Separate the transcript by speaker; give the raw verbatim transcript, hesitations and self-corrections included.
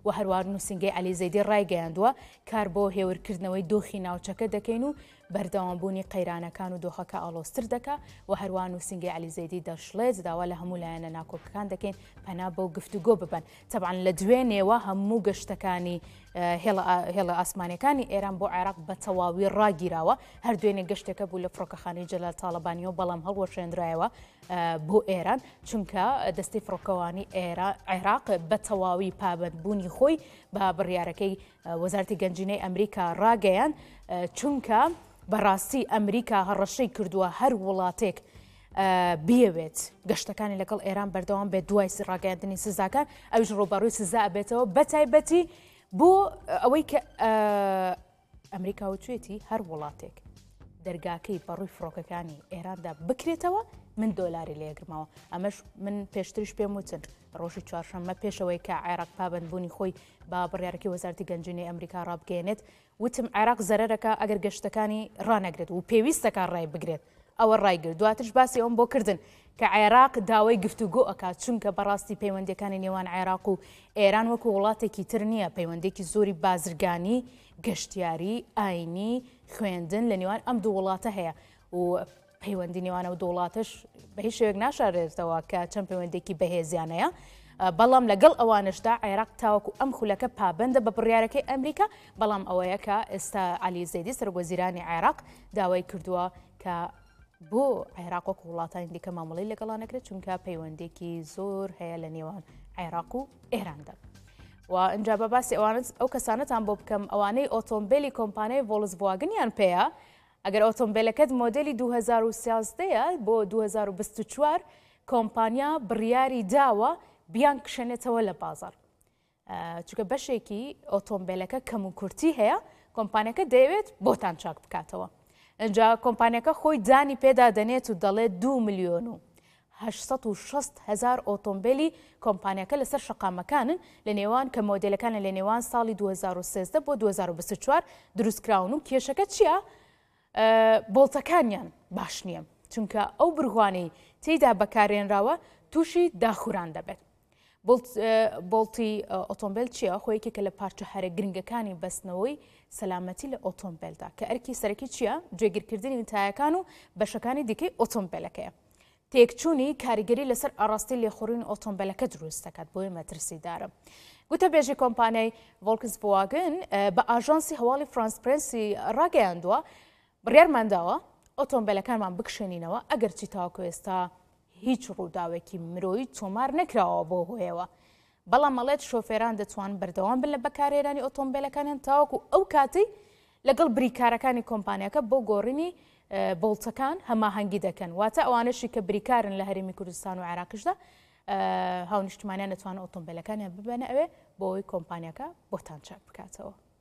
Speaker 1: و هەروە نووسینگەی عەلی زەیدی ڕایگەیاندووە کار بۆ هێورکردنەوەی دۆخی ناوچەکە دەکەین و بەردەوامبوونی قەیرانەکان و دۆخەکە ئاڵۆزتر دەکا و هەروە نووسینگەی عەلی زەیدی دەشڵێت داوا لە هەموو لایەنە ناکۆکەکان دەکەین پەنا بەو گفتوگۆ ببن تەبعاً لە دوێنێوە هەموو گەشتەکانی هێڵە ئاسمانیەکانی ئێران بۆ عێراق بە تەواوی ڕاگیراوە هەر دوێنێ گەشتەکە بوو لە فڕۆکەخانەی جەلال تاڵەبانیەوە بەڵام هەڵوەشێنرایەوە بۆ ئێران چونکە دەستی فڕۆکەوانی عێراق بە تەواوی پابەندبوونی خۆی بە بڕیارەکەی وەزارەتی گەنجینەی ئەمریکا ڕاگەیان چونکە بەڕاستی ئەمریکا هەڕەشەی کردووە هەر وڵاتێک بیەوێت گەشتەکانی لەگەڵ ئێران بەردەوام بێت دوای ڕاگەیاندنی سزاکان ئەوش ڕۆبەڕووی سزا ئەبێتەوە بەتایبەتی بۆ ئەوەی کە ئەمریکا وچێتی هەر وڵاتێک دەرگاکەی بەڕووی فڕۆکەکانی ئێراندا بکرێتەوە من دۆلاری لێگرمەوە ئەمەش من پێشتریش پێم وتن ڕۆژی چوارشەممە پێشەوەی کە عێراق پابەندبوونی خۆی با بڕیارەکەی وەزارەتی گەنجینەی ئەمریکا ڕابگەێنێت وتم عێراق زەرەرەکە ئەگەر گەشتەکانی ڕانەگرێت و پێویستەکە ڕای بگرێت ئەوە ڕایگرت دواترش باسی ئەوم بۆ کردن کە عێراق داوای گفتوگۆ ئەکات چونکە بەڕاستی پەیوەندیەکانی نێوان عێراق و ئێران وەکو وڵاتێکی تر نییە پەیوەندێکی زۆری بازرگانی گەشتیاری ئاینی خوێندن لە نێوان ئەم دوو وڵاتە هەیە و پەیوەندی نێوانە و دەوڵاتش بە هیچ شێوەیەک ناشارێتەوە کە چەند پەیوەندێکی بەهێزیانەیە بەڵام لەگەڵ ئەوانشدا عێراق تاوەکو ئەم خولەکە پابەندە بە بڕیارەکەی ئەمریکا بەڵام ئەوەیە کە ئێستا عەلی زەیدی سەرۆکوەزیرانی عێراق داوای کردووە کە بۆ عێراق وەکو وڵاتانی دیکە مامەڵەی لەگەڵا نەکرێت چونکە پەیوەندێکی زۆر هەیە لە نێوان عێراق و ئێراندا و ئەنجا بە باسی ئەوانت ئەو کەسانەتان بۆ بکەم ئەوانەی ئۆتۆمبیلی کۆمپانیای ڤۆڵکسڤاگنیان پێیە ئەگەر ئۆتۆمبیلەکەت مۆدلی دوو هەزار و سیازدەیە بۆ دوو هەزار و بیست و چوار کۆمپانیا بڕیاری داوە بیان کشێنێتەوە لە بازار چونکە بەشێکی ئۆتۆمبیلەکە کەم و کورتی هەیە کۆمپانیەکە دەیەوێت بۆتان چاک بکاتەوە ئەنجا کۆمپانیەکە خۆی دانی پێدا دەنێت و دەڵێت دوو ملیۆن و هەشت و شەست هەزار ئۆتۆمبیلی کۆمپانیەکە لەسەر شەقامەکانن لە نێوان کە مۆدلەکانە لە نێوان ساڵی دوو هەزار و سێزدە بۆ دوو هەزار و بیست و چوار دروستکراون و کێشەکە چییە؟ بۆڵتەکانیان باش نییە چونکە ئەو بڕوانەی تێیدا بەکارێنراوە تووشی داخوران دەبێت بۆڵتی ئۆتۆمبیل چییە؟ خۆیەکێکە لە پارچە هەرە گرنگەکانی بەستنەوەی سەلامەتی لە ئۆتۆمبیلدا کە ئەرکی سەرەکی چییە؟ جێگیرکردنی تایەکان و بەشەکانی دیکەی ئۆتۆمبیلەکەیە تێکچوونی کاریگەری لەسەر ئاڕاستی لێخوڕین ئۆتۆمبیلەکە دروست دەکات بۆی مەترسیدارە گوتە بێژی کۆمپانیای ڤۆڵکسڤاگن بە ئاژانسی هەواڵی فرانس پرێسی ڕاگەیاندووە بڕیارمانداوە ئۆتۆمبیلەکانمان بکشێنینەوە ئەگەر چی تاوەکو ئێستا هیچ ڕووداوێکی مرۆیی تۆمار نەکراوە بۆ هۆیەوە بەڵام مەڵێت شۆفێران دەتوان بەردەوام بن لە بەکارهێنانی ئۆتۆمبیلەکانیان تاوەکو ئەو کاتی لەگەڵ بریکارەکانی کۆمپانیەکە بۆ گۆڕینی بۆڵتەکان هەماهەنگی دەکەن واتە ئەوانەشی کە بریکارن لە هەرێمی کوردستان و عێراقشدا هاونیشتمانیان دەتوانن ئۆتۆمبیلەکانیان ببێنە ئەوێ بۆ ئەوەی کۆمپانیەکە بۆتان چاک بکاتەوە.